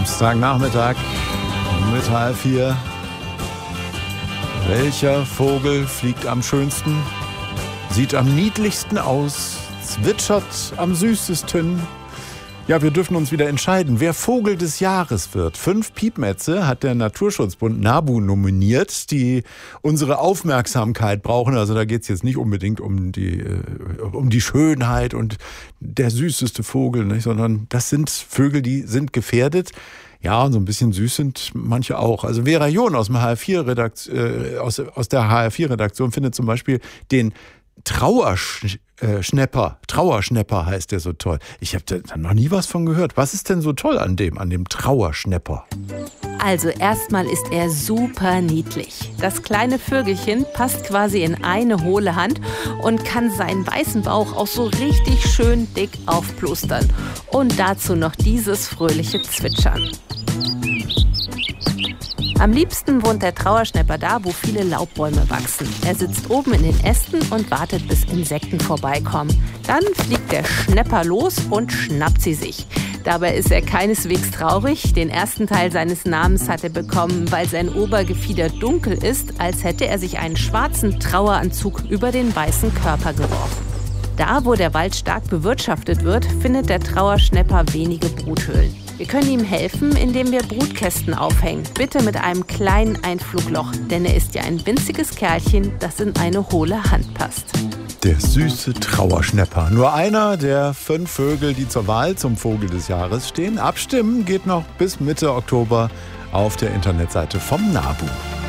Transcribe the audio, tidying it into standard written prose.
Samstagnachmittag mit 3:30. Welcher Vogel fliegt am schönsten, sieht am niedlichsten aus, zwitschert am süßesten? Ja, wir dürfen uns wieder entscheiden, wer Vogel des Jahres wird. 5 Piepmätze hat der Naturschutzbund NABU nominiert, die unsere Aufmerksamkeit brauchen. Also da geht es jetzt nicht unbedingt um die Schönheit und der süßeste Vogel, nicht? Sondern das sind Vögel, die sind gefährdet. Ja, und so ein bisschen süß sind manche auch. Also Vera John aus der HR4-Redaktion findet zum Beispiel den Trauerschnäpper heißt der so toll. Ich habe da noch nie was von gehört. Was ist denn so toll an dem Trauerschnäpper? Also erstmal ist er super niedlich. Das kleine Vögelchen passt quasi in eine hohle Hand und kann seinen weißen Bauch auch so richtig schön dick aufplustern. Und dazu noch dieses fröhliche Zwitschern. Am liebsten wohnt der Trauerschnäpper da, wo viele Laubbäume wachsen. Er sitzt oben in den Ästen und wartet, bis Insekten vorbeikommen. Dann fliegt der Schnäpper los und schnappt sie sich. Dabei ist er keineswegs traurig. Den ersten Teil seines Namens hat er bekommen, weil sein Obergefieder dunkel ist, als hätte er sich einen schwarzen Traueranzug über den weißen Körper geworfen. Da, wo der Wald stark bewirtschaftet wird, findet der Trauerschnäpper wenige Bruthöhlen. Wir können ihm helfen, indem wir Brutkästen aufhängen. Bitte mit einem kleinen Einflugloch, denn er ist ja ein winziges Kerlchen, das in eine hohle Hand passt. Der süße Trauerschnäpper. Nur einer der 5 Vögel, die zur Wahl zum Vogel des Jahres stehen. Abstimmen geht noch bis Mitte Oktober auf der Internetseite vom NABU.